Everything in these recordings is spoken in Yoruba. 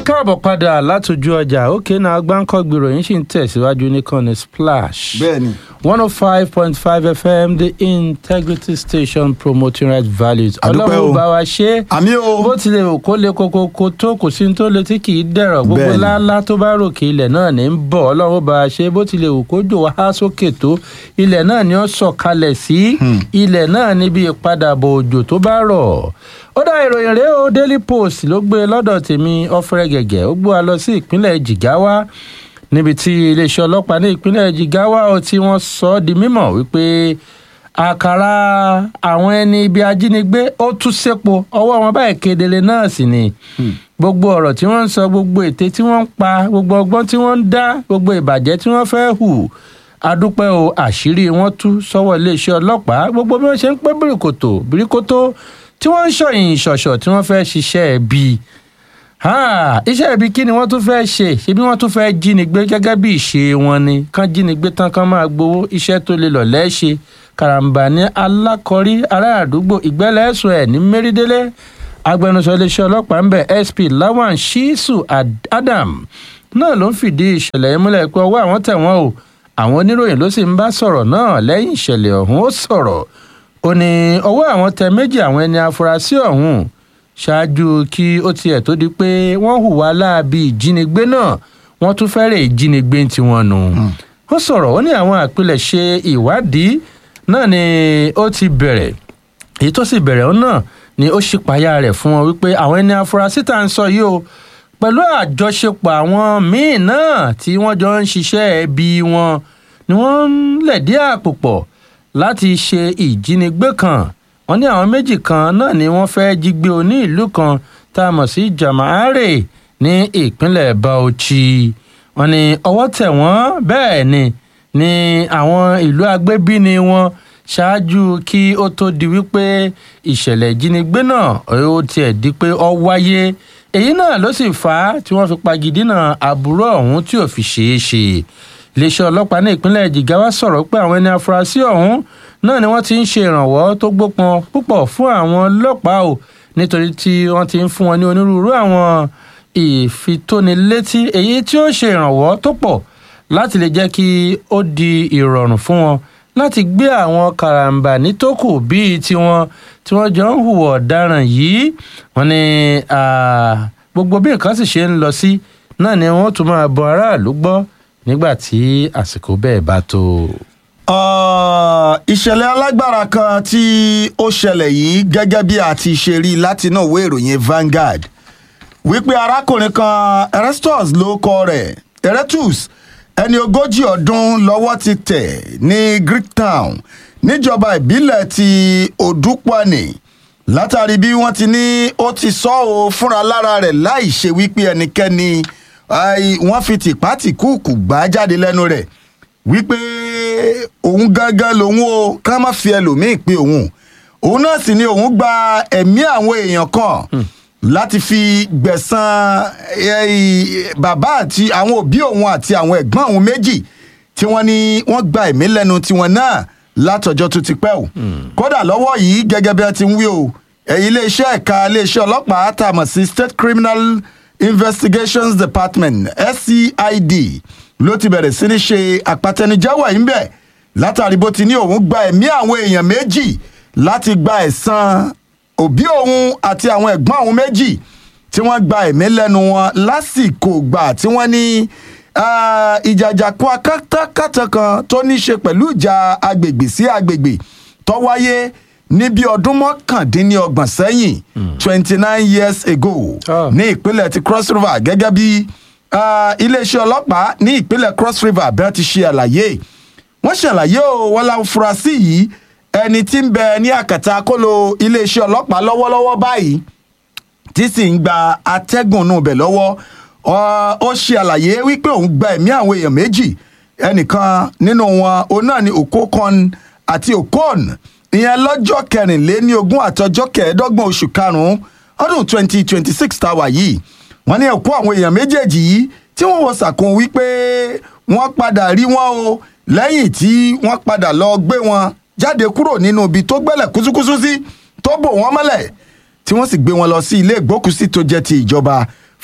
káàbọ̀ padà látòjú ọjà òkè náà gbáǹkọ́ gbèrò yín sì ń tẹ̀síwájú nìkan Splash. bẹ́ẹ̀ni 105.5 FM the integrity station promoting right values. Ọlọ́run bá wa ṣe. àmì o. bó tilẹ̀ wò kó lè kókó tó kò sí tó lè tí kì í dẹ̀rọ̀ gbogbo láńlá tó bá ròkè ilẹ̀ náà ní ń bọ̀ Ọlọ́run bá wa ṣe bó tilẹ̀ wò kó jò wá sókè tó ilẹ̀ náà ni ó sọ̀kalẹ̀ sí ilẹ̀ náà níbi ìpadàbọ̀ òjò tó bá rọ̀. Ó dá ìròyìn rèé o Daily Post ló gbé lọ́dọ̀ tèmi ọ̀fẹ́rẹ́ gẹ̀gẹ̀ ó gbé wa lọ sí ìpínlẹ̀ Jigawa níbi tí iléeṣẹ́ ọlọ́pàá ní ìpínlẹ̀ Jigawa ó tí wọ́n sọ ọ́ di mímọ̀ wípé àkàrà àwọn ẹni ibi ajínigbé ó tú sépo ọwọ́ wọn báyìí kedere náà sì ni gbogbo ọ̀rọ̀ tí wọ́n ń sọ gbogbo ète tí wọ́n ń pa gbogbo ọgbọ́n tí wọ́n ń dá gbogbo ìbàjẹ́ tí wọ́n fẹ́ hù adúpẹ́ o àṣírí wọn tú sọ́wọ́ iléeṣẹ́ ọlọ́pàá gbogbo bí wọ́n ṣe ń pẹ́ bíríkótó tí wọ́n ń ṣọ̀yìn ìṣọ̀ṣọ̀ tí wọ́n fẹ́ ṣiṣẹ́ ẹbí iṣẹ́ ẹbí kí ni wọ́n tún fẹ́ ṣe ṣebí wọ́n tún fẹ́ jínigbé gẹ́gẹ́ bí ìṣe wọn ni kán jínigbé tán kán máa gbowó iṣẹ́ tó lè lọ̀lẹ́ ṣe karambà ní alákọ̀rí ará àdúgbò ìgbẹ́lẹ̀ ẹ̀sùn ẹ̀ ní mérídélé agbẹnusọ iléeṣẹ́ ọlọ́pàá ń bẹ̀ SP Lawan Shisu Adam náà ló ń fìdí ìṣẹ̀lẹ̀ yìí múlẹ̀ pé ọwọ́ àwọn tẹ̀ wọ́n o àwọn oníròyìn ló sì ń bá sọ̀rọ̀ náà lẹ́yìn ìṣẹ̀lẹ̀ ọ̀hún ó sọ̀rọ̀ ó ní ọwọ́ àwọn tẹ méjì àwọn ẹni afurasí ọ̀hún ṣáájú kí ó tiẹ̀ tó di pé wọ́n hùwà láabi ìjínigbé náà wọ́n tún fẹ́rẹ̀ ìjínigbé tiwọn nù. ó sọ̀rọ̀ ó ní àwọn àpilẹ̀ṣe ìwádìí náà ni ó ti bẹ̀rẹ̀ èyí tó sì bẹ̀rẹ̀ náà ni ó ṣípayá rẹ̀ fún wọn wípé àwọn ẹni afurasí tá à ń sọ yìí o pẹ̀lú àjọṣepọ̀ àwọn míì náà tí wọ́n jọ ń ṣiṣẹ́ ẹbí wọn ni wọ́n ń lẹ̀dí àpò pọ̀ láti ṣe ìjínigbé kan wọ́n ní àwọn méjì kan náà ni wọ́n fẹ́ jí gbé oní ìlú kan tá a mọ̀ sí Jama'are ní ìpínlẹ̀ Bauchi wọ́n ní ọwọ́ tẹ̀ wọ́n bẹ́ẹ̀ ni àwọn ìlú agbébíni wọn ṣáájú kí ó tó di wípé ìṣẹ̀lẹ̀ ìjínigbé náà ó tiẹ̀ di pé ó wáyé èyí náà ló sì fà á tí wọ́n fi pagidínà àbúrò ọ̀hún tí ò fi ṣeé ṣe iléeṣẹ́ ọlọ́pàá ní ìpínlẹ̀ Jigawa sọ̀rọ̀ pé àwọn ẹni afurasí ọ̀hún náà ni wọ́n ti ń ṣe ìrànwọ́ tó gbópọn púpọ̀ fún àwọn ọlọ́pàá o nítorí tí wọ́n ti ń fún wọn ní onírúurú àwọn ìfitónilétí èyí tí ó ṣe ìrànwọ́ tó pọ̀ láti lè jẹ́ kí ó di ìrọ̀rùn fún wọn láti gbé àwọn karambání tó kù bíi tiwọn tí wọ́n jọ ń hùwà ọ̀daràn yìí wọ́n ní gbogbo bí nǹkan sì ṣe ń lọ sí náà ni wọ́n tún máa bọ aráàlú gbọ́ nígbà tí àsìkò bẹ́ẹ̀ bá tó. ìṣẹ̀lẹ̀ alágbára kan tí ó ṣẹlẹ̀ yìí gẹ́gẹ́ bí a ti ṣe rí látinú ìwé ìròyìn Vanguard wípé arákùnrin kan Erastus ló kọ rẹ̀ Eretus ẹni 40 ọdún lọ́wọ́ ti tẹ̀ ní Greektown níjọba ìbílẹ̀ ti Odúpọ̀nì látàrí bí wọ́n ti ní ó ti sọ ọ́ fúnra lára rẹ̀ láì ṣe wípé ẹnikẹ́ni wọ́n fi tìpátìkúùkù gbà jáde lẹ́nu rẹ̀ wípé òun gángan lòun o ká má fi ẹlòmíì pé òun náà sì ni òun gba ẹ̀mí àwọn èèyàn kan láti fi gbẹ̀san bàbá àti àwọn òbí òun àti àwọn ẹ̀gbọ́n òun méjì tí wọ́n ní wọ́n gba ẹ̀mí lẹ́nu tiwọn náà látọjọ́ tó ti pẹ́ o kódà lọ́wọ́ yìí gẹ́gẹ́ bí wọ́n ti ń wí o iléeṣẹ́ ẹ̀ka iléeṣẹ́ ọlọ́pàá tá a mọ̀ sí State Criminal Investigations Department SCID ló ti bẹ̀rẹ̀ sí ní ṣe àpàtẹnujẹ́wọ̀ yìí ń bẹ̀ látàrí bó ti ní òun gba ẹ̀mí àwọn èèyàn méjì láti gba ẹ̀san òbí òun àti àwọn ẹ̀gbọ́n òun méjì tí wọ́n gba ẹ̀mí lẹ́nu wọn lásìkò gbà tí wọ́n ní ìjàjàkú akátàkátà kan tó ní ṣe pẹ̀lú ìjà agbègbè sí agbègbè tó wáyé ní bí ọdún 29 sẹ́yìn 29 years ago ní ìpínlẹ̀ ti Cross River gẹ́gẹ́ bí iléeṣẹ́ ọlọ́pàá ní ìpínlẹ̀ Cross River bẹ́ẹ̀ ti ṣe àlàyé wọ́n ṣàlàyé o wọ́n láfúrásì yìí ẹni tí ń bẹ ní àkàtà kóló iléeṣẹ́ ọlọ́pàá lọ́wọ́lọ́wọ́ báyìí tí sì ń gba atẹ́gùn nù bẹ̀ lọ́wọ́ ó ṣe àlàyé wípé òun gba ẹ̀mí àwọn èèyàn méjì ẹnìkan nínú wọn òun náà ni Okokon àti Okon ìyẹn lọ́jọ́ 24 àtọjọ́ 25 oṣù karùn-ún ọdún 2026 tàwa yìí wọ́n ní òkú àwọn èèyàn méjèèjì yìí tí wọ́n wọ sàkún wípé wọ́n padà rí wọn o lẹ́yìn tí wọ́n padà lọ gbé wọn jáde kúrò nínú ibi tó gbẹ́lẹ̀ kúsúkúsú sí tó bò wọ́n mọ́lẹ̀ tí wọ́n sì gbé wọn lọ sí ilé ìgbókùsí tó jẹ́ ti ìjọba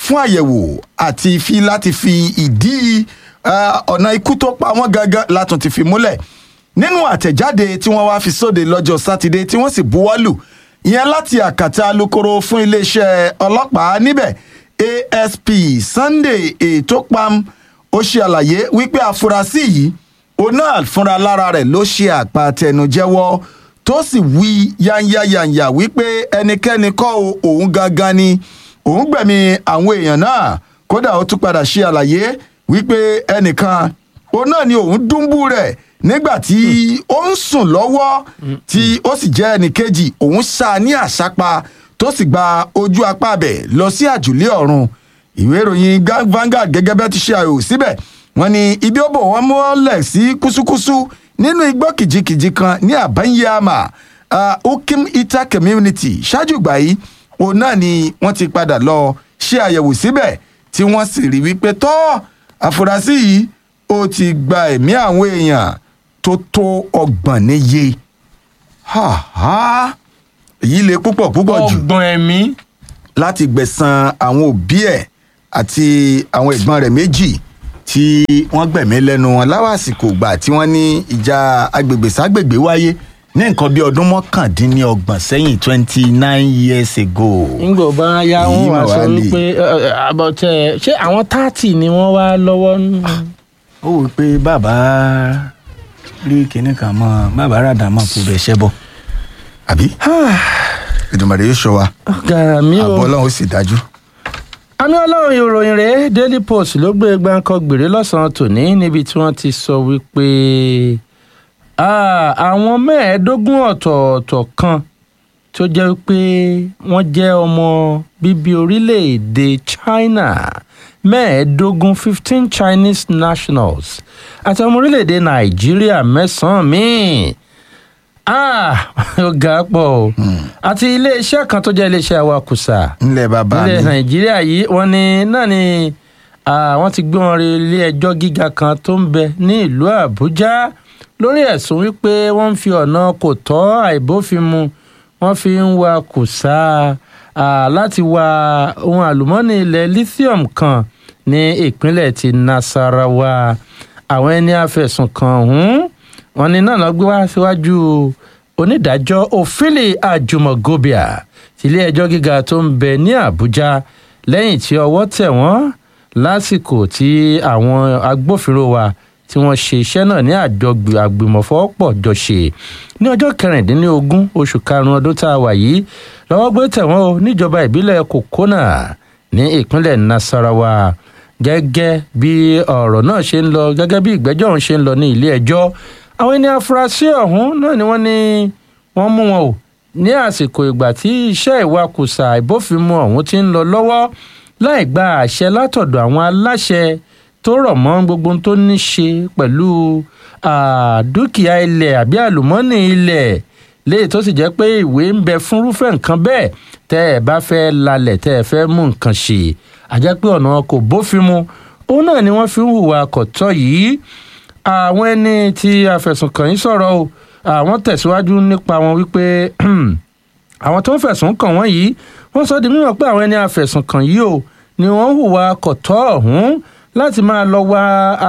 fún àyẹ̀wò àti láti fi ìdí ọ̀nà ikú tó pa wọ́n gangan látún ti fi múlẹ̀ nínú àtẹ̀jáde tí wọ́n wá fi sóde lọ́jọ́ sátidé tí wọ́n sì buwọ́lù ìyẹn láti àkàtà alukoro fún iléeṣẹ́ ọlọ́pàá níbẹ̀ ASP Sunday Etopam ó ṣe àlàyé wípé àfúrásì yìí òun náà fúnra lára rẹ̀ ló ṣe àpàtẹnujẹ́wọ́ tó sì wí yányáyányá wípé ẹnikẹ́ni kọ́ òun gangan ni òun gbẹ̀mí àwọn èèyàn náà kódà ó tún padà ṣe àlàyé wípé ẹnìkan òun náà ni òun dúnbú rẹ̀ nígbà tí ó ń sùn lọ́wọ́ tí ó sì jẹ́ ẹnìkejì òun sá ní àsápa tó sì gba ojú apá bẹ̀ lọ sí àjùlé ọ̀run ìwé ìròyìn Vanguard gẹ́gẹ́ bẹ́ẹ̀ ti ṣe àyẹ̀wò síbẹ̀ wọ́n ní ibi ó bò wọ́n mọ́lẹ̀ sí kúsúkúsú nínú igbó kìjikìji kan ní Abanyama Ukim Ita community ṣáájú ìgbà yìí òun náà ni wọ́n ti padà lọ ṣe àyẹ̀wò síbẹ̀ tí wọ́n sì rí wípé tọ́ àfúrásì yìí ó ti gba ẹ̀mí àwọn èèyàn tó tó 30 níye èyí le púpọ̀ jù 30 ẹ̀mí láti gbẹ̀san àwọn òbí ẹ̀ àti àwọn ẹ̀gbọ́n rẹ̀ méjì tí wọ́n gbẹ̀mí lẹ́nu wọn láwàsìkò ìgbà tí wọ́n ní ìjà agbègbè ságbègbè wáyé ní nǹkan bí ọdún 29 sẹ́yìn 29 years ago. ngbò bá yá wọn wá sọ wípé àbọ̀tẹ́ ṣé àwọn 30 ni wọ́n wá lọ́wọ́ nù. ó wí pé bàbá rí kinní kan mọ́ bàbá ràdà mọ́ kó bẹ̀ ṣẹ́ bọ̀ àbí Èdùmàrè yóò ṣọ́ wa àbọ̀ Ọlọ́run ó sì dájú. àmì Ọlọ́run ìròyìn rẹ̀ Daily Post ló gbé gbáǹkọ gbèrè lọ́sàn-án tòní níbi tí wọ́n ti sọ wípé àwọn 15 ọ̀tọ̀ọ̀tọ̀ kan tó jẹ́ wípé wọ́n jẹ́ ọmọ bíbí orílẹ̀-èdè China 15 Chinese nationals àti ọmọ orílẹ̀-èdè Nàìjíríà 9 míì ó ga pọ̀ o àti iléeṣẹ́ kan tó jẹ́ iléeṣẹ́ awakùsà nílẹ̀ bàbá mi nílẹ̀ Nàìjíríà yìí wọ́n ní náà ni wọ́n ti gbé wọn rí ilé ẹjọ́ gíga kan tó ń bẹ ní ìlú Àbújá lórí ẹ̀sùn wípé wọ́n ń fi ọ̀nà kò tọ́ àìbófinmu wọ́n fi ń wa kùsà láti wa ohun àlùmọ́ọ́nì ilẹ̀ lithium kan ní ìpínlẹ̀ ti Nasarawa àwọn ẹni afẹ̀sùnkàn wọ́n ní náà lọ gbé wá síwájú onídàájọ́ Ofili Ajumogobia tilé ẹjọ́ gíga tó ń bẹ ní Àbújá lẹ́yìn tí ọwọ́ tẹ̀ wọ́n lásìkò tí àwọn agbófinró wa tí wọ́n ṣe iṣẹ́ náà ní àjọ àgbìmọ̀fọ́pọ̀ jọ ṣe ní ọjọ́ 16 oṣù karùn-ún ọdún tá a wà yìí lọ́wọ́ gbé tẹ̀ wọ́n o níjọba ìbílẹ̀ Kokona ní ìpínlẹ̀ Nasarawa gẹ́gẹ́ bí ọ̀rọ̀ náà ṣe ń lọ gẹ́gẹ́ bí ìgbẹ́jọ́ ọ̀hún ṣe ń lọ ní ilé ẹjọ́ àwọn ẹni afurasí ọ̀hún náà ni wọ́n ní wọ́n mú wọn o ní àsìkò ìgbà tí iṣẹ́ ìwakùsà ìbófinmu ọ̀hún ti ń lọ lọ́wọ́ láì gba àṣẹ látọ̀dọ̀ àwọn aláṣẹ tó rọ̀ mọ́ gbogbo tó ní ṣe pẹ̀lú dúkìá ilẹ̀ àbí àlùmọ́ọ́nì ilẹ̀ léyìí tó sì jẹ́ pé ìwé ń bẹ fún irúfẹ́ nǹkan bẹ́ẹ̀ tẹ́ ẹ bá fẹ́ lalẹ̀ tẹ́ ẹ fẹ́ mú nǹkan ṣe àjẹ́ pé ọ̀nà kò bófin mu òun náà ni wọ́n fi ń hùwà kọ̀tọ́ yìí àwọn ẹni tí afẹ̀sùnkàn yìí sọ̀rọ̀ o àwọn tẹ̀síwájú nípa wọn wípé àwọn tó ń fẹ̀sùn kàn wọ́n yìí wọ́n sọ di mímọ̀ pé àwọn ẹni afẹ̀sùnkàn yìí o ni wọ́n hùwà kọ̀tọ́ ọ̀hún láti máa lọ wá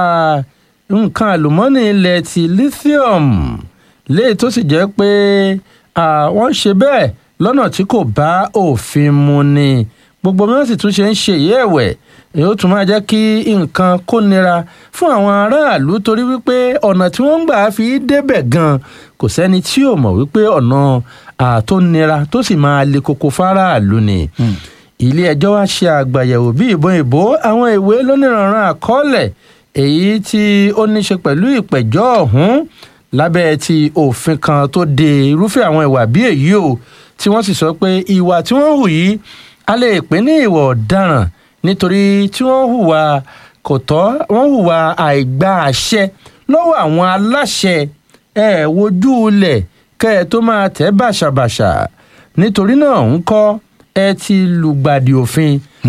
nǹkan àlùmọ́ọ́nì ilẹ̀ ti lithium léyìí tó sì jẹ́ pé wọ́n ṣe bẹ́ẹ̀ lọ́nà tí kò bá òfin mu ni gbogbo bí wọ́n sì tún ṣe ń ṣe èyí ẹ̀wẹ̀ èyí ó tún máa jẹ́ kí nǹkan kó nira fún àwọn aráàlú torí wípé ọ̀nà tí wọ́n ń gbà fi débẹ̀ gan kò sẹ́ni tí ò mọ̀ wípé ọ̀nà tó nira tó sì máa le koko fáráàlú ni. ilé ẹjọ́ wá ṣe àgbàyẹ̀wò bí ìbọn ìbò àwọn ìwé lóníranran àkọọ́lẹ̀ èyí tí ó ní ṣe pẹ̀lú ìpẹ̀jọ́ ọ̀hún lábẹ́ ti òfin kan tó de irúfẹ́ àwọn ìwà bí èyí o tí wọ́n sì sọ pé ìwà tí wọ́n hù yìí a lè pè ní ìwà ọ̀daràn nítorí tí wọ́n hùwà kò tọ́ wọ́n hùwà àìgbà àṣẹ lọ́wọ́ àwọn aláṣẹ wojú ilẹ̀ kẹ́ ẹ tó máa tẹ̀ bàṣàbàṣà nítorí náà ń kọ́ ẹ ti lùgbàdì òfin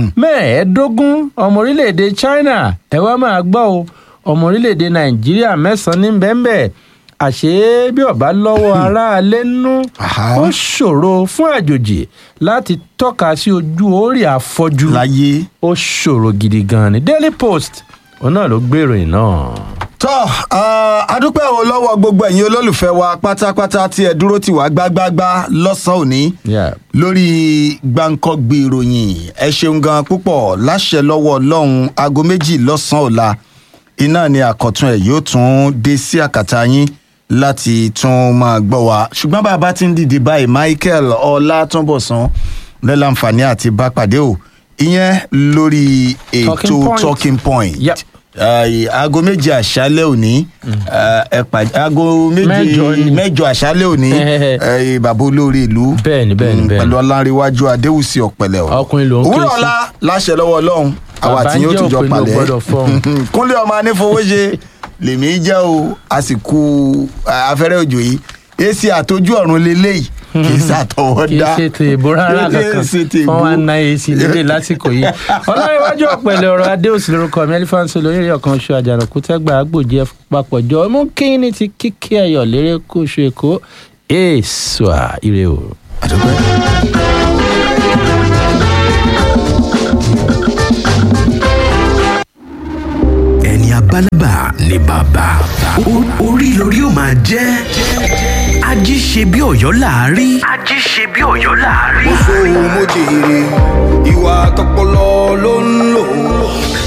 15 ọmọ orílẹ̀-èdè China ẹ wá máa gbọ́ o ọmọ orílẹ̀-èdè Nàìjíríà 9 ní bẹ́ẹ̀ àṣé bí ọba lọ́wọ́ aráalé nú ó ṣòro fún àjòjì láti tọ́ka sí ojú orí àfọ́jú láyé ó ṣòro gidi gan ni Daily Post òun náà ló gbé ìròyìn náà. tọ́ adúpẹ́ o lọ́wọ́ gbogbo ẹ̀yin olólùfẹ́ wa pátápátá tí ẹ dúró tì wá gbágbágbá lọ́sàn-án òní lórí gbàǹkọ́gbì ìròyìn ẹ ṣeun gan púpọ̀ láṣẹ lọ́wọ́ ọlọ́run aago 2 lọ́sàn-án ọ̀la iná ni àkọ́tún ẹ̀ yóò tún dé sí àkàtà yín láti tún máa gbọ́ wa ṣùgbọ́n bàbá ti ń dìde báyìí Michael Ọlátúnbọ̀sún lẹ́làǹfààní àti bá pàdé o ìyẹn lórí ètò Talking Point. Yep. Aago 2 àṣálẹ́ òní aago 8 àṣálẹ́ òní bàbá olórí ìlú pẹ̀lú ọlárẹ̀wájú adéwùsì ọ̀pẹ̀lẹ̀ òwúrọ̀ ọ̀la láṣẹ lọ́wọ́ ọlọ́run àwa tí yóò tún jọ palẹ̀ kúnlẹ̀ ọmọ anífowóṣe lèmi jẹ́ o àsìkò afẹ́rẹ́ òjò yìí èsì àtọ́jú ọ̀run lélẹ́yìí kì í ṣàtọwọ́dá kì í ṣètò ìbò rárá kankan fún wa náà èsì lélẹ̀ lásìkò yìí ọlọ́rẹ̀wájú ọ̀pẹ̀lẹ̀ ọ̀rọ̀ adéòsì lórúkọ mi ẹlífáǹsì lórí ọ̀kan oṣù àjànàkú tẹ́gbà àgbòjì papọ̀jọ mú kí ní ti kíkí ẹ̀yọ̀ lérè kó oṣù èkó èso ire o. ẹni abálábà ni bàbá orí lórí ó máa jẹ́ ají ṣe bí Ọ̀yọ́ láàárí. ají ṣe bí Ọ̀yọ́ láàárí. mo sọ mo jèrè ìwà tọpọlọ ló ń lò.